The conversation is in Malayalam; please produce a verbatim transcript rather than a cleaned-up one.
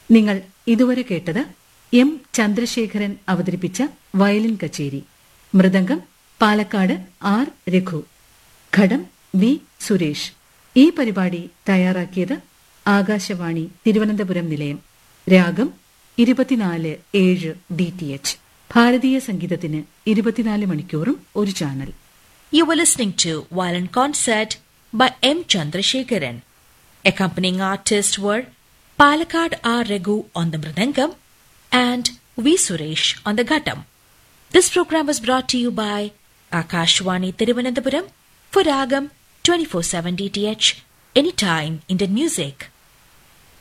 നിങ്ങൾ ഇതുവരെ കേട്ടത് എം ചന്ദ്രശേഖരൻ അവതരിപ്പിച്ച വയലിൻ കച്ചേരി. മൃദംഗം പാലക്കാട് ആർ രഘു. ഘടം വി സുരേഷ്. ഈ പരിപാടി തയ്യാറാക്കിയത് ആകാശവാണി തിരുവനന്തപുരം നിലയം. രാഗം ഇരുപത്തിനാല് ഏഴ് ഡി ടി എച്ച്. ഭാരതീയ സംഗീതത്തിന് ഇരുപത്തിനാല് മണിക്കൂറും ഒരു channel. You were listening to Violin Concert by M. Chandrasekharan. Accompanying artists were Palakkad R. Raghu on the Mridangam and V. Suresh on the Ghatam. This program was brought to you by Akashwani Thiruvananthapuram for Ragam twenty-four seven D T H, anytime Indian music.